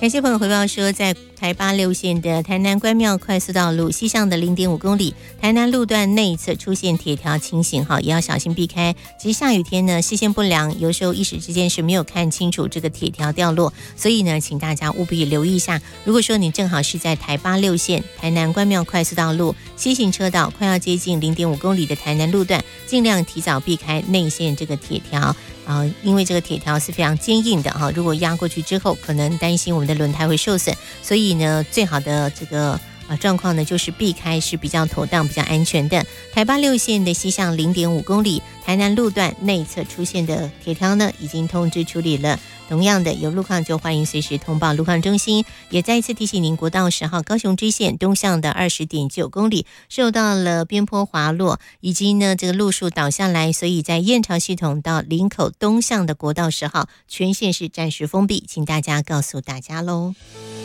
感谢朋友回报说，在台八六线的台南关庙快速道路西向的 0.5 公里，台南路段内侧出现铁条情形，也要小心避开。其实下雨天呢，视线不良，有时候一时之间是没有看清楚这个铁条掉落，所以呢，请大家务必留意一下。如果说你正好是在台八六线台南关庙快速道路西行车道，快要接近 0.5 公里的台南路段，尽量提早避开内线这个铁条。因为这个铁条是非常坚硬的哈，如果压过去之后，可能担心我们的轮胎会受损，所以呢，最好的这个状况呢，就是避开是比较妥当、比较安全的。台八六线的西向 0.5 公里，台南路段内侧出现的铁条呢，已经通知处理了。同样的，有路况就欢迎随时通报路况中心。也再一次提醒您，国道10号高雄支线东向的 20.9 公里受到了边坡滑落，以及呢这个路树倒下来，所以在燕巢系统到林口东向的国道10号全线是暂时封闭，请大家告诉大家喽。